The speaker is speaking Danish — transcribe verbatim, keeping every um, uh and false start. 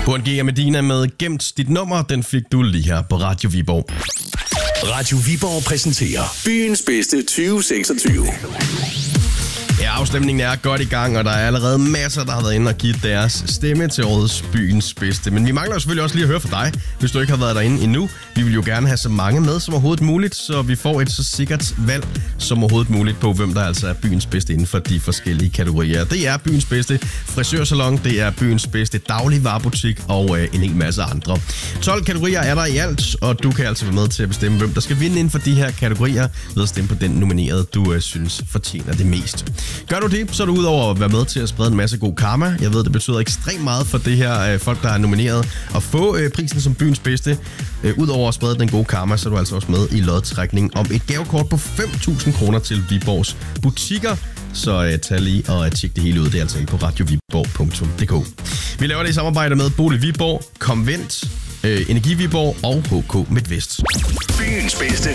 Burhan G og Medina med Gemt dit nummer, den fik du lige her på Radio Viborg. Radio Viborg præsenterer byens bedste tyve seksogtyve. Ja, afstemningen er godt i gang, og der er allerede masser, der har været inde og givet deres stemme til årets byens bedste. Men vi mangler selvfølgelig også lige at høre fra dig, hvis du ikke har været derinde endnu. Vi vil jo gerne have så mange med som overhovedet muligt, så vi får et så sikkert valg som overhovedet muligt på, hvem der altså er byens bedste inden for de forskellige kategorier. Det er byens bedste frisørsalon, det er byens bedste dagligvarebutik og øh, en hel masse andre. tolv kategorier er der i alt, og du kan altså være med til at bestemme, hvem der skal vinde inden for de her kategorier ved at stemme på den nominerede, du øh, synes fortjener det mest. Gør du det, så er du udover at være med til at sprede en masse god karma. Jeg ved, det betyder ekstremt meget for det her øh, folk, der er nomineret, at få øh, prisen som byens bedste. Øh, Udover at sprede den gode karma, så er du altså også med i lodtrækning om et gavekort på fem tusind kroner til Viborgs butikker. Så øh, tag lige og tjek det hele ud. Det er altså på radioviborg punktum d k. Vi laver det i samarbejde med Bolig Viborg, Komvent, øh, Energi Viborg og H K Midtvest. Byens bedste